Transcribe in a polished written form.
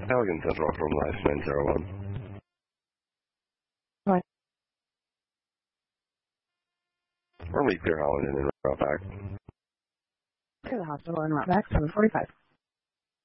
Pelican Central from Life 901. Right. Or meet Clear Holland and route back. To the hospital and route back 745.